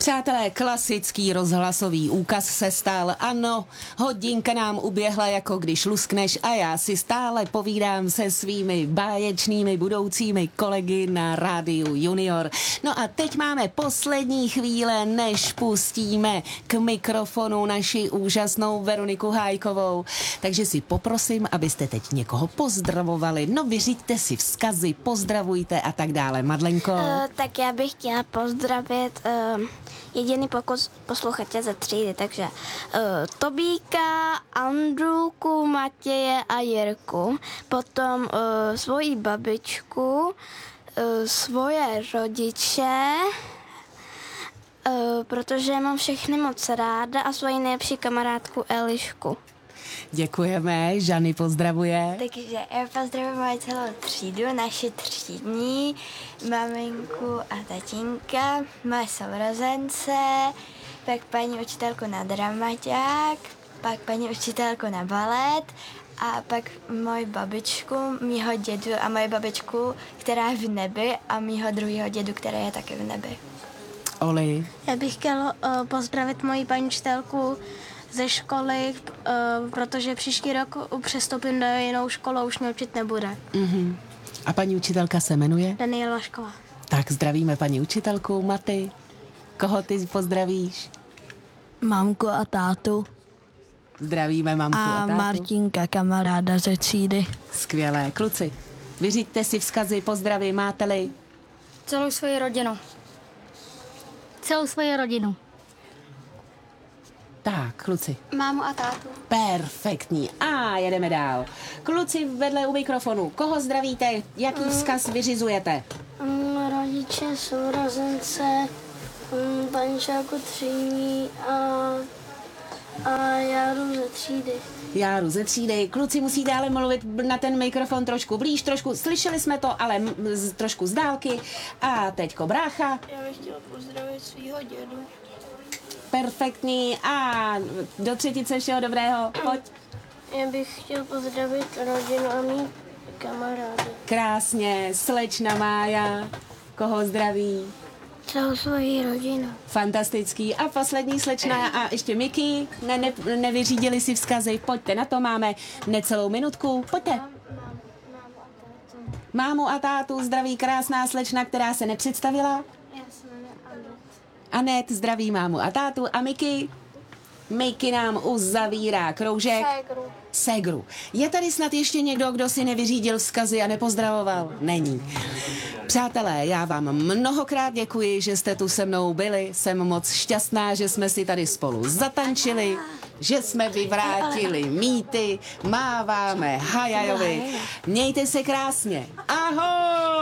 Přátelé, klasický rozhlasový úkaz se stal. Ano, hodinka nám uběhla, jako když luskneš, a já si stále povídám se svými báječnými budoucími kolegy na rádiu Junior. No a teď máme poslední chvíle, než pustíme k mikrofonu naši úžasnou Veroniku Hájkovou. Takže si poprosím, abyste teď někoho pozdravovali. No, vyřiďte si vzkazy, pozdravujte a tak dále. Madlenko? Tak já bych chtěla pozdravit jediný posluchače ze třídy, takže Tobíka, Andrůku, Matěje a Jirku, potom svoji babičku, svoje rodiče, protože mám všechny moc ráda, a svoji nejlepší kamarádku Elišku. Děkujeme, Žany pozdravuje. Takže já pozdravuji moji celou třídu, naši třídní, maminku a tatínka, moje sourozence, pak paní učitelku na dramaťák, pak paní učitelku na balet a pak moji babičku, mýho dědu a moji babičku, která je v nebi, a mýho druhého dědu, který je taky v nebi. Oli? Já bych chtěla pozdravit moji paní učitelku ze školy, protože příští rok přestoupím do jinou školu a už mě učit nebude. Uh-huh. A paní učitelka se jmenuje? Daniela Škola. Tak zdravíme paní učitelku. Maty, koho ty pozdravíš? Mamku a tátu. Zdravíme mamku a tátu. A Martinka, kamaráda ze třídy. Skvělé. Kluci, vyřiďte si vzkazy, pozdravy, máte-li? Celou svoji rodinu. Celou svoji rodinu. Tak, kluci. Mámu a tátu. Perfektní. A jedeme dál. Kluci vedle u mikrofonu. Koho zdravíte? Jaký vzkaz vyřizujete? Rodiče, sourozence, paníčáku třídní a Járu ze třídy. Járu ze třídy. Kluci, musíte ale mluvit na ten mikrofon trošku blíž, trošku. Slyšeli jsme to, ale trošku z dálky. A teďko brácha. Já bych chtěla pozdravit svýho dědu. Perfektní. A do třetice všeho dobrého. Pojď. Já bych chtěl pozdravit rodinu a mý kamarády. Krásně. Slečna Mája. Koho zdraví? Celou svoji rodinu. Fantastický. A poslední slečna a ještě Miky. Nevyřídili si vzkazy. Pojďte na to, máme necelou minutku. Pojďte. Mámu a tátu zdraví krásná slečna, která se nepředstavila. Já se jmenuji Anet zdraví mámu a tátu. A Miky? Miky nám uzavírá kroužek. Ségru. Je tady snad ještě někdo, kdo si nevyřídil vzkazy a nepozdravoval? Není. Přátelé, já vám mnohokrát děkuji, že jste tu se mnou byli. Jsem moc šťastná, že jsme si tady spolu zatančili, že jsme vyvrátili mýty, máváme Hajajovi. Mějte se krásně. Ahoj!